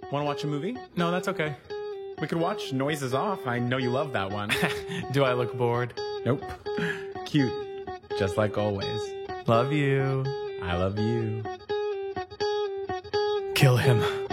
Want to watch a movie? No, that's okay. We could watch Noises Off. I know you love that one. Do I look bored? Nope. Cute. Just like always. Love you. I love you. Kill him.